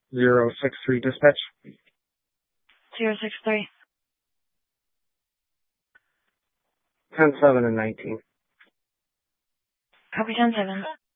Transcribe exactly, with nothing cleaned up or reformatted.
zero six three dispatch. zero six three. ten seven and nineteen. Copy ten seven.